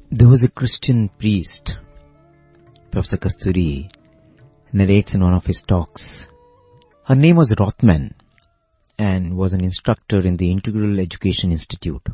There was a Christian priest, Professor Kasturi narrates in one of his talks. Her name was Rothman and was an instructor in the Integral Education Institute.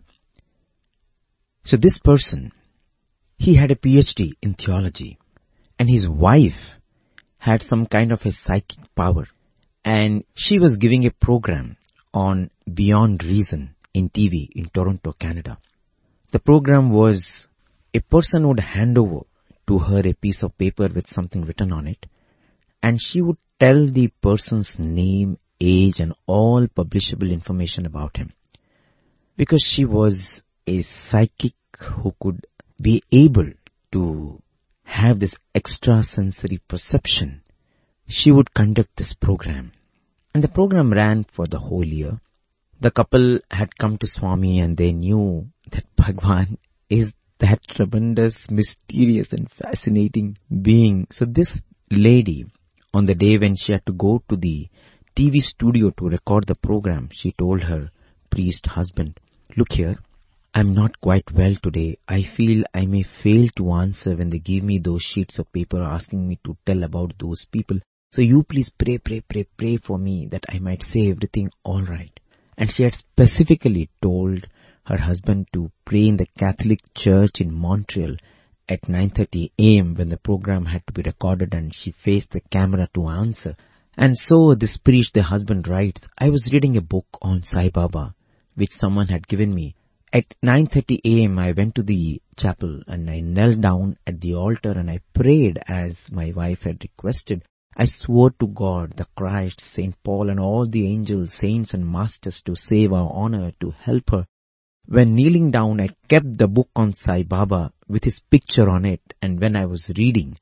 So this person, he had a PhD in theology, and his wife had some kind of a psychic power, and she was giving a program on Beyond Reason in TV in Toronto, Canada. The program was a person would hand over to her a piece of paper with something written on it, and she would tell the person's name, age, and all publishable information about him. Because she was a psychic who could be able to have this extrasensory perception, she would conduct this program. And the program ran for the whole year. The couple had come to Swami and they knew that Bhagwan is that tremendous, mysterious and fascinating being. So this lady, on the day when she had to go to the TV studio to record the program, she told her priest husband, "Look here, I'm not quite well today. I feel I may fail to answer when they give me those sheets of paper asking me to tell about those people. So you please pray for me that I might say everything all right." And she had specifically told her husband to pray in the Catholic Church in Montreal at 9:30 a.m. when the program had to be recorded, and she faced the camera to answer. And so this priest, the husband, writes, "I was reading a book on Sai Baba, which someone had given me. At 9:30 a.m. I went to the chapel and I knelt down at the altar and I prayed as my wife had requested. I swore to God, the Christ, St. Paul and all the angels, saints and masters to save our honor, to help her. When kneeling down, I kept the book on Sai Baba with his picture on it, and when I was reading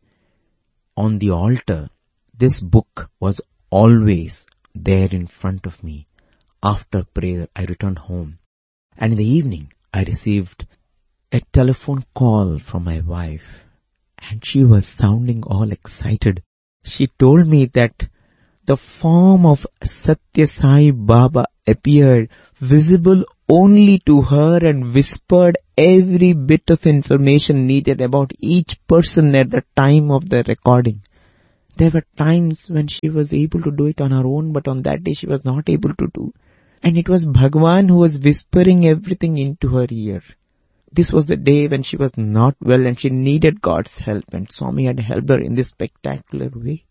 on the altar, this book was always there in front of me. After prayer, I returned home, and in the evening, I received a telephone call from my wife, and she was sounding all excited. She told me that the form of Satya Sai Baba appeared visible only to her and whispered every bit of information needed about each person at the time of the recording. There were times when she was able to do it on her own, but on that day she was not able to do. And it was Bhagwan who was whispering everything into her ear. This was the day when she was not well and she needed God's help, and Swami had helped her in this spectacular way."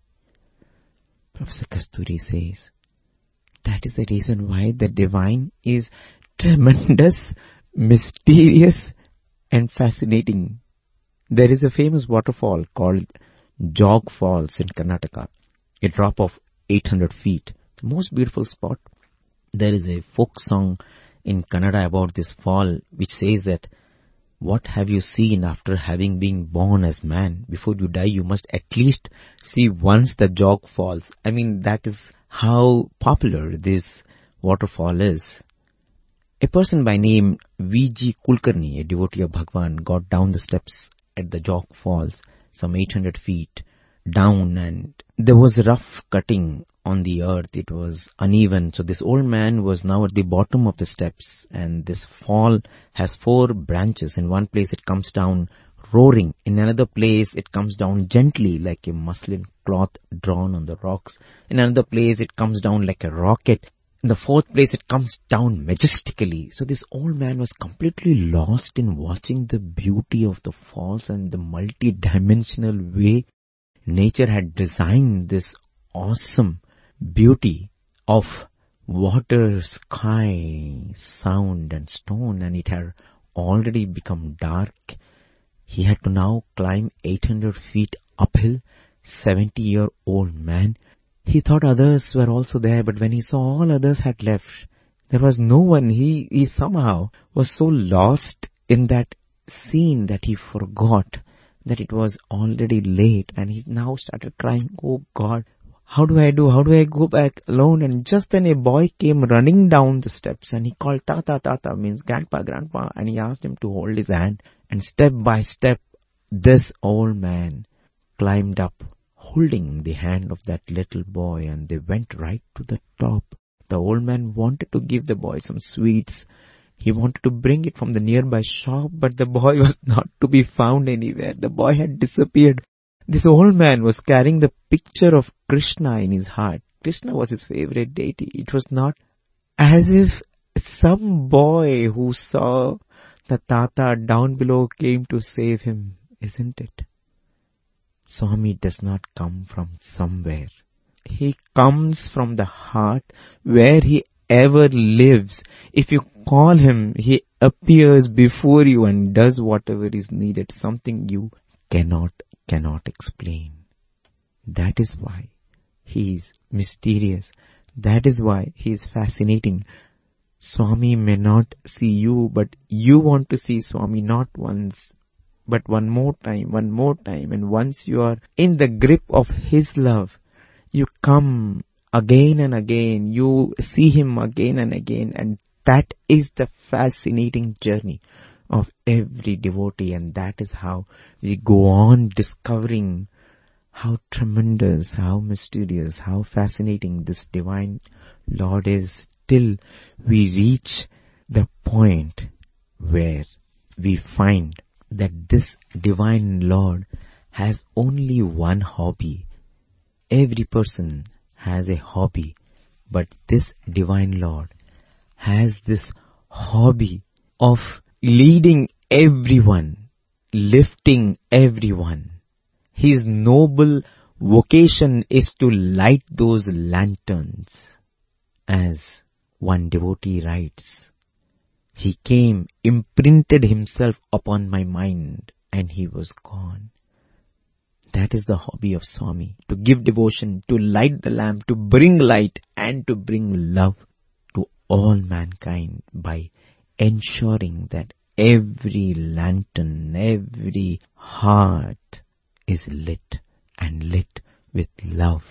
Professor Kasturi says, that is the reason why the divine is tremendous, mysterious and fascinating. There is a famous waterfall called Jog Falls in Karnataka, a drop of 800 feet. The most beautiful spot. There is a folk song in Kannada about this fall which says that, "What have you seen after having been born as man? Before you die, you must at least see once the Jog Falls." I mean, that is how popular this waterfall is. A person by name V.G. Kulkarni, a devotee of Bhagwan, got down the steps at the Jog Falls, some 800 feet down, and there was rough cutting on the earth. It was uneven. So this old man was now at the bottom of the steps, and this fall has 4 branches. In one place it comes down roaring. In another place it comes down gently like a muslin cloth drawn on the rocks. In another place it comes down like a rocket. In the 4th place it comes down majestically. So this old man was completely lost in watching the beauty of the falls and the multi-dimensional way nature had designed this awesome beauty of water, sky, sound and stone, and it had already become dark. He had to now climb 800 feet uphill, 70-year-old man. He thought others were also there, but when he saw all others had left, there was no one. He somehow was so lost in that scene that he forgot that it was already late, and he now started crying, "Oh God, how do I do? How do I go back alone?" And just then a boy came running down the steps and he called Tata, Tata means grandpa, grandpa, and he asked him to hold his hand. And step by step, this old man climbed up, holding the hand of that little boy, and they went right to the top. The old man wanted to give the boy some sweets, He wanted to bring it from the nearby shop, but the boy was not to be found anywhere. The boy had disappeared. This old man was carrying the picture of Krishna in his heart. Krishna was his favorite deity. It was not as if some boy who saw the Tata down below came to save him, isn't it? Swami does not come from somewhere. He comes from the heart where he ever lives. If you call him, he appears before you and does whatever is needed, something you cannot explain. That is why he is mysterious. That is why he is fascinating. Swami may not see you, but you want to see Swami not once, but one more time. And once you are in the grip of his love, you come again and again. You see him again and again. And that is the fascinating journey of every devotee. And that is how we go on discovering how tremendous, how mysterious, how fascinating this divine Lord is, till we reach the point where we find that this divine Lord has only one hobby. Every person has a hobby, but this divine Lord has this hobby of leading everyone, lifting everyone. His noble vocation is to light those lanterns. As one devotee writes, he came, imprinted himself upon my mind, and he was gone. That is the hobby of Swami, to give devotion, to light the lamp, to bring light and to bring love to all mankind by ensuring that every lantern, every heart is lit, and lit with love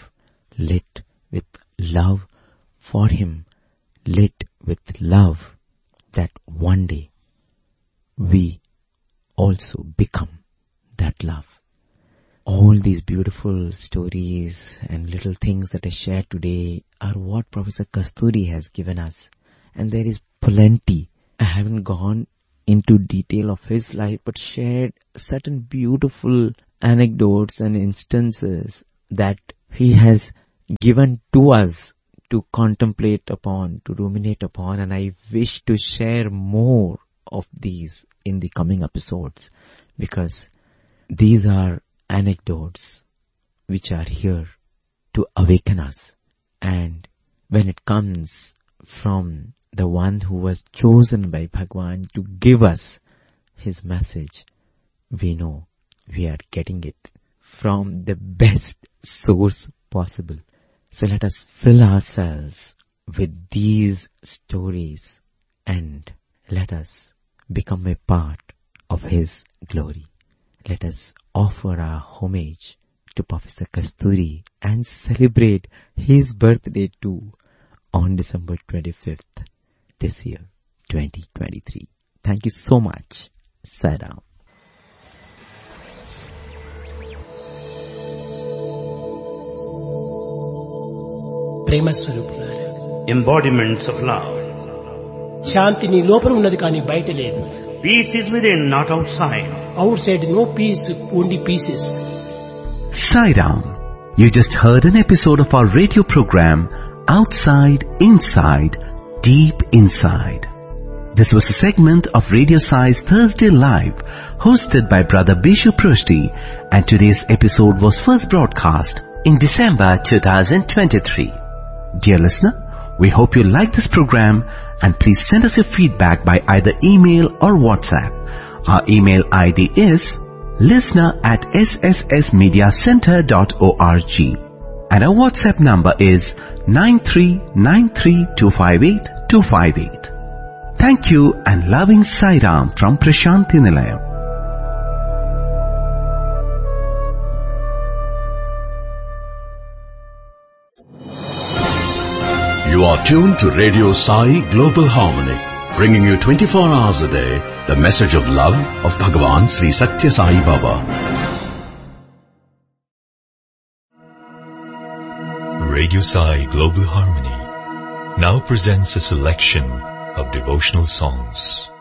for him, lit with love, that one day we also become that love. All these beautiful stories and little things that I shared today are what Professor Kasturi has given us. And there is plenty. I haven't gone into detail of his life, but shared certain beautiful anecdotes and instances that he has given to us to contemplate upon, to ruminate upon. And I wish to share more of these in the coming episodes, because these are anecdotes which are here to awaken us. And when it comes from the one who was chosen by Bhagwan to give us his message, we know we are getting it from the best source possible. So let us fill ourselves with these stories and let us become a part of his glory. Let us offer our homage to Professor Kasturi and celebrate his birthday too on December 25th this year, 2023. Thank you so much. Sadam. ప్రేమ స్వరూపులారా, embodiments of love. శాంతి నీ లోపల ఉన్నది కానీ బయట లేదు. Peace is within, not outside. Out side no piece, only pieces. Sai Ram. You just heard an episode of our radio program, Outside, Inside, Deep Inside. This was a segment of Radio Sai's Thursday Live, hosted by Brother Bishu Prushti, and today's episode was first broadcast in December 2023. Dear listener, we hope you like this program, and please send us your feedback by either email or WhatsApp. Our email ID is listener@sssmediacenter.org, and our WhatsApp number is 9393258258. Thank you, and loving Sai Ram from Prashanti Nilayam. You are tuned to Radio Sai Global Harmony, bringing you 24 hours a day the message of love of Bhagavan Sri Satya Sai Baba. Radio Sai Global Harmony now presents a selection of devotional songs.